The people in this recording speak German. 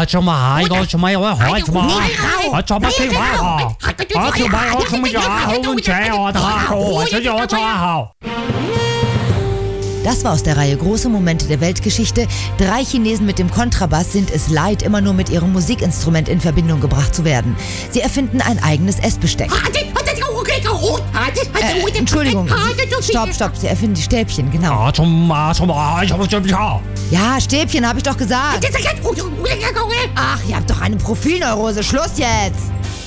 Das war aus der Reihe Große Momente der Weltgeschichte. 3 Chinesen mit dem Kontrabass sind es leid, immer nur mit ihrem Musikinstrument in Verbindung gebracht zu werden. Sie erfinden ein eigenes Essbesteck. Entschuldigung. Stopp. Sie erfinden die Stäbchen, genau. Ja, Stäbchen, habe ich doch gesagt. Ach, ihr habt doch eine Profilneurose. Schluss jetzt.